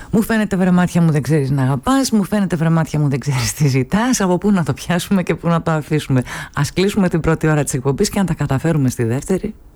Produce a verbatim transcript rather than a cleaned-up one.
Μου φαίνεται βρε μάτια μου δεν ξέρεις να αγαπάς, μου φαίνεται βρε μάτια μου δεν ξέρεις τι ζητάς. Από πού να το πιάσουμε και πού να το αφήσουμε? Ας κλείσουμε την πρώτη ώρα της εκπομπής και αν τα καταφέρουμε στη δεύτερη.